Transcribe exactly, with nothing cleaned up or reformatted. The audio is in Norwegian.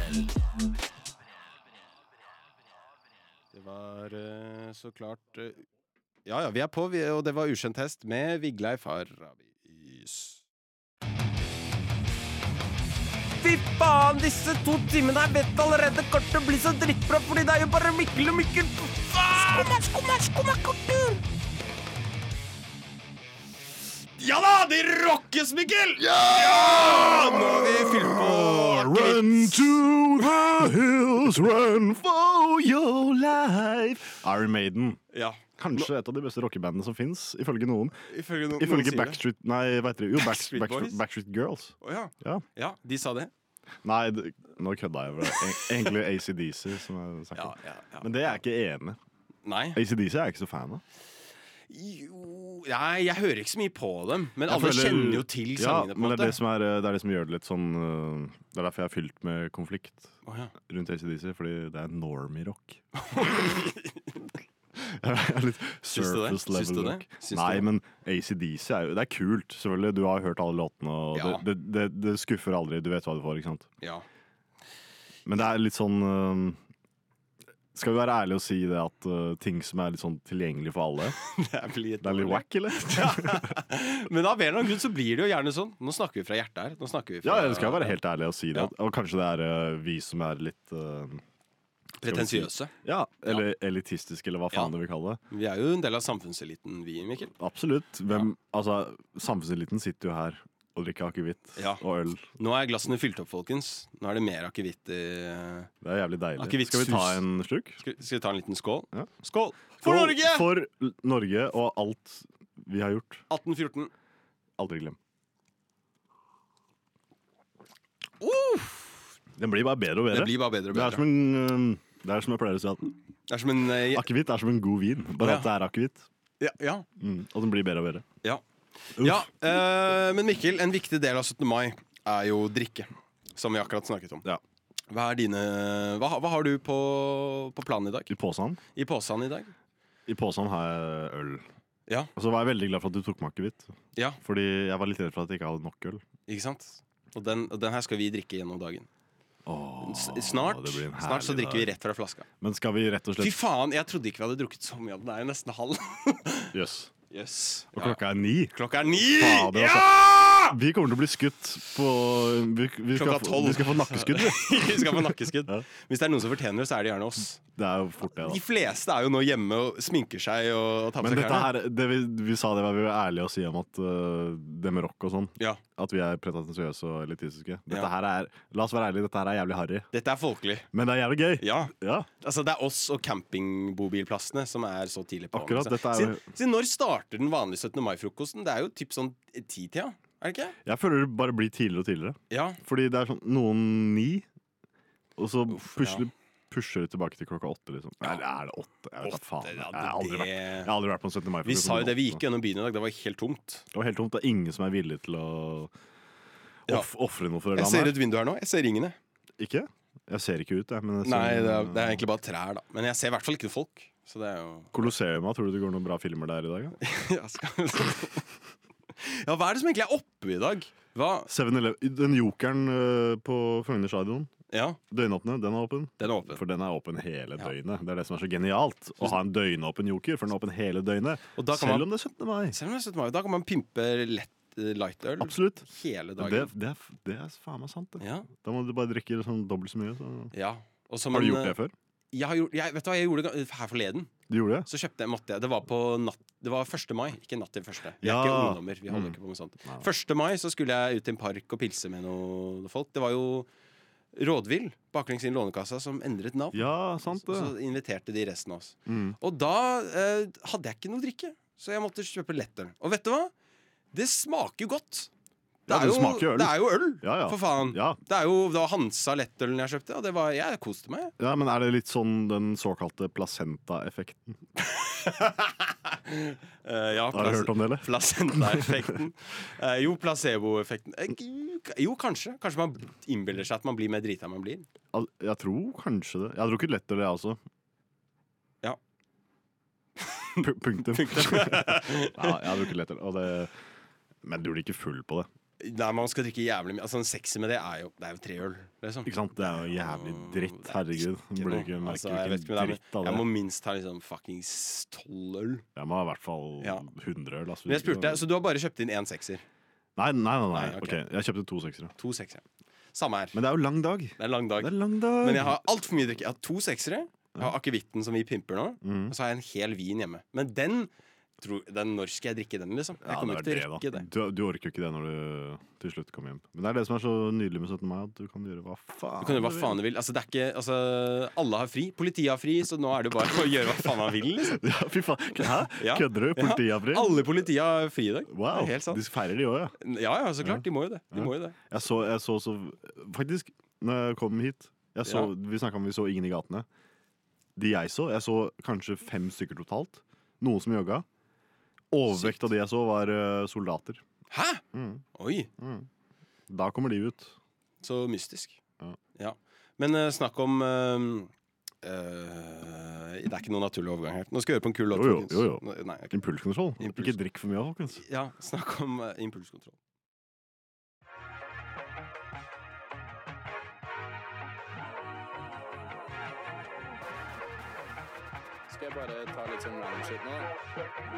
Det var uh, så klart uh, Ja, ja, vi er på, vi, og det var Ukjent hest med Vigleif Harabis. Fy faen, disse to timene her vet allerede kortet blir så drittbra, fordi det er jo bare Mikkel og Mikkel. Skumma, skumma, skumma, kultur! Ja da, det rockes, Mikkel! Ja! Ja! Nå har vi fylt på. Run to the hills, run for your life. Iron Maiden. Ja. Kanskje et av de beste rockebandene som finnes, ifølge noen. Ifølge, no ifølge noen Backstreet, nei, hva heter det? Jo, Back, Backstreet Backstreet, Boys? Backstreet Girls. Oh, ja. Ja. Ja, de sa det. Nei, det, nå kødda jeg. Vel. Egentlig A C D C, som jeg sagt. Ja, ja, ja. Men det er jeg ikke enig. Nei. A C D C er jeg ikke så fan av. Jo, nei, jeg hører ikke så mye på dem, men Jeg alle føler- kjenner jo til Ja, sangene på men en det er det, måte. som er, det er det som gjør det litt sånn uh, Det er derfor jeg har fylt med konflikt Å, ja. rundt A C D C, fordi det er normie-rock. Jeg er litt Syns du det? surface level Syns du det? rock. Syns du Nei, det? men A C D C er jo Det er kult, selvfølgelig. Du har hørt alle låtene, og Ja. det, det, det, det skuffer aldri. Du vet hva du får, ikke sant? Ja. Men det er litt sånn uh, Skal vi være ærlige og si det at uh, ting som er litt sånn tilgjengelig for alle, Det blir det er litt wack, eller? Men av en eller annen grunn så blir det jo gjerne sånn. Nå snakker vi fra hjertet her. Nå snakker vi fra, Ja, jeg skal være helt ærlig og si det. Ja. Og kanskje det er uh, vi som er litt uh, pretensiøse. Ja, eller elitistiske, eller hva faen Ja. du vil kalle det. Vi er jo en del av samfunnseliten, vi, Mikkel. Absolutt. Hvem, altså, samfunnseliten sitter jo her og drikker akevitt Ja. og øl. Nå er glassene fylt opp, folkens. Nå er det mer akevitt i Det er jævlig deilig. Akevitt Skal vi ta sus. en slurk? skal, skal vi ta en liten skål? Ja. Skål! For Norge! For L- Norge og alt vi har gjort. atten fjorten. Aldri glem. Uh, Den blir bare bedre og bedre. det blir bare bedre og Det er bedre. som en um, Det er som jeg pleier å si at Det er som en eh, akevitt er som en god vin, bare Ja. at det er akevitt. ja, ja, Mm. Og den blir bedre og bedre. ja. Uff. ja eh, men Mikkel, en viktig del av syttende mai er jo drikke, som vi akkurat snakket om. Ja. Hva er dine Hva, hva har du på, på planen i dag? I posen I posen i dag? I posen har jeg øl. Ja, Og så var jeg veldig glad for at du tok med akevitt. ja, Fordi jeg var litt redd for at jeg ikke hadde nok øl. ikke sant? Og den, og den her skal vi drikke gjennom dagen. Åh, S snart, det blir en snart så herlig drikker vi dag. rett fra flaska. Men skal vi rett og Fy slett faen, jeg trodde ikke vi hadde drukket så mye av den. Det er jo nesten halv. Jøss. Yes. Og klokka er ni. Klokka er ni! Fader, altså. Ja! Vi kommer til å bli skutt på Vi, vi, skal, Klokka få, tolv. vi skal få nakkeskudd. vi. Vi skal få nakkeskudd. Ja. Hvis det er noen som fortjener det, så er det gjerne oss. Det er jo fort, det, De da. fleste er jo nå hjemme og sminker seg og tar på Men seg dette klærne. her, det vi, vi sa det var vi var ærlige å si om at uh, det med rock og sånn, Ja, at vi er pretensiøse og elitistiske. Dette Ja. her er, la oss være ærlige, dette her er jævlig harry. dette er folkelig. Men det er jævlig gøy. Ja, Ja. altså det er oss og campingbobilplassene som er så tidlig på. Akkurat, Altså. dette er jo- siden, siden når starter den vanlige syttende mai-frokosten? Det er jo typ sånn ti-tida, er det ikke? Jeg føler det bare blir tidligere og tidligere. Ja, Fordi det er sånn noen ni, og så Uff, plutselig pusher det tilbake til klokka åtte, liksom. Ja. Eller er det åtte? Jeg vet da faen. ja, Jeg har aldri det- vært, jeg har aldri vært på en syttende mai. Vi sa jo det, vi gikk gjennom byen i dag, det var helt tomt. Det var helt tomt. Det er ingen som er villig til å Ja. off ofre noe for det Jeg ser landet. ut vinduet her nå, jeg ser ringene. Ikke? Jeg ser ikke ut, jeg. Men jeg ser, Nei, det er, det er egentlig bare trær, da. Men jeg ser i hvert fall ikke noe folk. Så det er jo Colosseum, tror du det går noen bra filmer der i dag? Ja? ja, skal vi se. Ja, hva er det som egentlig er oppe i dag? Hva? seven eleven Den jokeren øh, på Frogner stadion, Ja, døgnåpne, den er åpen. den er åpen. For den er åpen hele Ja. døgnet. Det er det som er så genialt. Å ha en døgnåpen joker, for den er åpen hele døgnet. Og da kan Selv man, om det er syttende mai. selv om det er syttende mai, da kan man pympe lett eh, lightøl Absolutt. hele Det, dagen. det, er, det er faen meg sant, det. Ja, Da må du bare drikke sånn dobbelt så mye. Så. ja. Og som Har du en, gjort det før? Jeg har gjort, jeg, vet du hva jeg gjorde det her forleden? Du gjorde det? Så kjøpte jeg, måtte jeg, det var på natt, det var første mai, ikke natt til første. Vi er Ja. ikke ungdommer, vi holder Mm. ikke på med sånt. Nei. første mai så skulle jeg ut i en park og pilse med noen folk. Det var jo Rådvill, baklengs inn i Lånekassa, som endret navn. Ja, sant Så, det. så inviterte de resten av oss. Mm. Og da eh, hadde jeg ikke noe drikke, så jeg måtte kjøpe lettøl. Og vet du hva? Det smaker jo godt. Det, Ja, er, det jo, smaker jo øl. det er jo øl, Ja, ja. for faen. Ja. Det er jo det var Hansa lettølen jeg kjøpte, og det var, jeg koste meg. ja, men er det litt sånn den såkalte placenta-effekten? Eh, ja, Har du hørt om det, eller? Placenta-effekten. Eh, jo, placebo-effekten. Eh, jo, kanskje. Kanskje man innbiller seg at man blir mer drita enn man blir. Al- Jeg tror kanskje det. Jeg har drukket lettøl, jeg også. Ja. P punktum. ja, jeg har drukket lettøl. Og det... Men du blir ikke full på det. Nei, man skal drikke jævlig mye. Altså, en sekser med det er jo, det er jo tre øl, liksom. Ikke sant? Det er jo jævlig dritt, Det er herregud. ikke Blir noe. ikke, merker Altså, jo jeg vet ikke ikke en med deg, dritt av Jeg det. må minst ha liksom fuckings tolv øl. Jeg må ha i hvert fall Ja. hundre øl. Altså. Men jeg spurte, så du har bare kjøpt inn én sekser? Nei, nei, nei, nei. Nei, ok. ok, jeg kjøpte to seksere. To seksere. Samme her. Men det er jo lang dag. Det er en lang dag. Det er lang dag. Men jeg har altfor mye drikke. Jeg har to seksere. Jeg har akevitten som vi pimper nå. Mhm. Og så har jeg en hel vin hjemme. Men den, tror, den når skal jeg drikke den, liksom? Jeg Ja, kommer det ikke er til å det, rekke da. det. Du, du orker jo ikke det når du til slutt kommer hjem. Men det er det som er så nydelig med syttende mai, at du kan gjøre hva faen Du kan gjøre hva faen du vil. Altså, det er ikke, altså, alle har fri. Politiet har fri, så nå er det jo bare å gjøre hva faen man vil. Liksom. Ja, fy faen. Hæ? Ja. Kødder du? Politiet har fri? Alle politiet har fri i dag. Wow, Det er helt sant. de feirer de òg, ja. Ja, ja, så klart. De må jo det. De Ja. må jo det. Jeg så, jeg så så Faktisk, når jeg kom hit jeg så, Ja. Vi snakket om vi så ingen i gatene. De jeg så, jeg så kanskje fem stykker totalt. Noen som jogga. Overvekt av de jeg så, var eh, soldater. Hæ? Mm. Oi, Da kommer de ut. så mystisk. Ja. Ja. Men eh, snakk om eh, eh, Det er ikke noen naturlig overgang her. Nå skal jeg høre på en kul låt. Jo, jo, folkens. jo, jo. Nå- Nei, ok. Impulskontroll. Impuls. Ikke drikk for mye, folkens. Ja, snakk om eh, impulskontroll. Skal jeg bare ta litt sånn random shit nå?